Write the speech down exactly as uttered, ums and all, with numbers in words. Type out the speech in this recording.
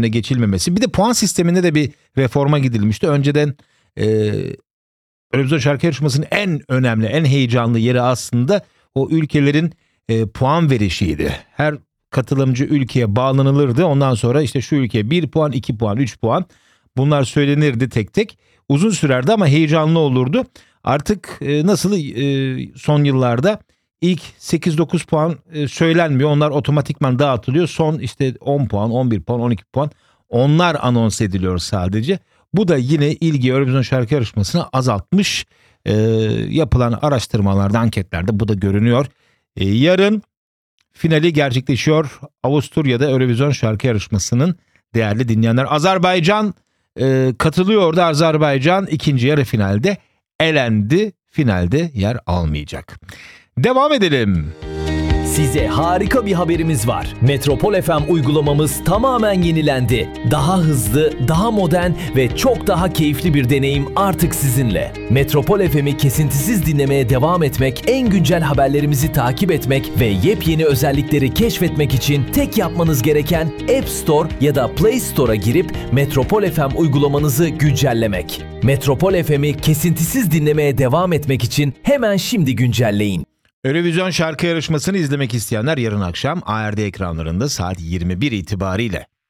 geçilmemesi. Bir de puan sisteminde de bir reforma gidilmişti. Önceden e, Eurovision şarkı yarışmasının en önemli, en heyecanlı yeri aslında o ülkelerin e, puan verişiydi. Her katılımcı ülkeye bağlanılırdı. Ondan sonra işte şu ülkeye bir puan, iki puan, üç puan bunlar söylenirdi tek tek. Uzun sürerdi ama heyecanlı olurdu. Artık e, nasıl e, son yıllarda ilk sekiz dokuz puan e, söylenmiyor. Onlar otomatikman dağıtılıyor. Son işte on puan, on bir puan, on iki puan onlar anons ediliyor sadece. Bu da yine ilgi Eurovision şarkı yarışmasını azaltmış. E, yapılan araştırmalarda, anketlerde bu da görünüyor. E, yarın finali gerçekleşiyor Avusturya'da Eurovision şarkı yarışmasının değerli dinleyenler. Azerbaycan e, katılıyordu. Azerbaycan ikinci yarı finalde elendi. Finalde yer almayacak. Devam edelim. Size harika bir haberimiz var. Metropol F M uygulamamız tamamen yenilendi. Daha hızlı, daha modern ve çok daha keyifli bir deneyim artık sizinle. Metropol F M'i kesintisiz dinlemeye devam etmek, en güncel haberlerimizi takip etmek ve yepyeni özellikleri keşfetmek için tek yapmanız gereken App Store ya da Play Store'a girip Metropol F M uygulamanızı güncellemek. Metropol F M'i kesintisiz dinlemeye devam etmek için hemen şimdi güncelleyin. Eurovision şarkı yarışmasını izlemek isteyenler yarın akşam A R D ekranlarında saat yirmi bir itibariyle